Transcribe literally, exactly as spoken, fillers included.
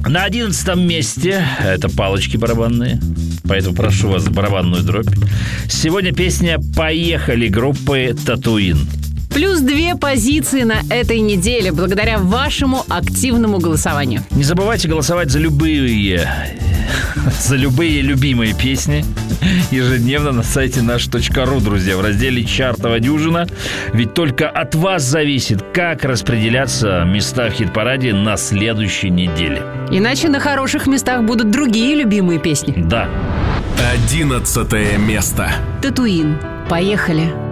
На одиннадцатом месте это палочки барабанные, поэтому прошу вас барабанную дробь. Сегодня песня «Поехали» группы «Татуин». Плюс две позиции на этой неделе благодаря вашему активному голосованию. Не забывайте голосовать за любые, за любые любимые песни ежедневно на сайте наш точка ру, друзья, в разделе «Чартова дюжина». Ведь только от вас зависит, как распределяться места в хит-параде на следующей неделе. Иначе на хороших местах будут другие любимые песни. Да. Одиннадцатое место. «Татуин». Поехали.